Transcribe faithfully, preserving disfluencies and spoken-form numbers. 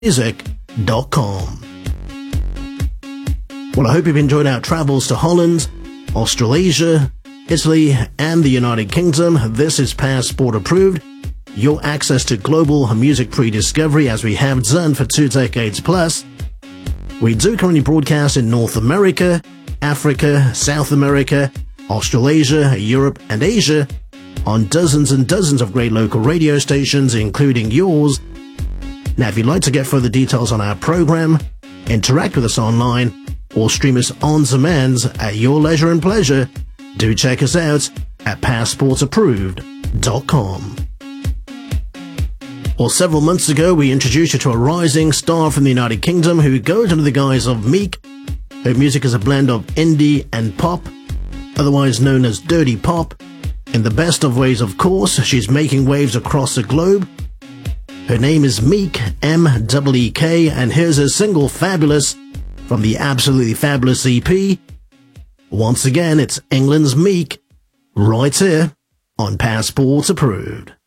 music dot com. Well, I hope you've enjoyed our travels to Holland, Australasia, Italy, and the United Kingdom. This is Passport Approved, your access to global music pre-discovery as we have done for two decades plus. We do currently broadcast in North America, Africa, South America, Australasia, Europe, and Asia on dozens and dozens of great local radio stations, including yours. Now, if you'd like to get further details on our program, interact with us online, or stream us on demand at your leisure and pleasure, do check us out at passport approved dot com. Well, several months ago, we introduced you to a rising star from the United Kingdom who goes under the guise of Meek. Her music is a blend of indie and pop, otherwise known as dirty pop. In the best of ways, of course, she's making waves across the globe. Her name is Meek, M E E K, and here's her single Fabulous from the Absolutely Fabulous E P. Once again, it's England's Meek, right here on Passport Approved.